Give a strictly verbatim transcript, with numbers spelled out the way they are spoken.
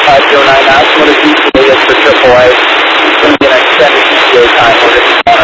five zero nine knots. What is E T A for triple A? It's going to be an extended E T A time. We're going to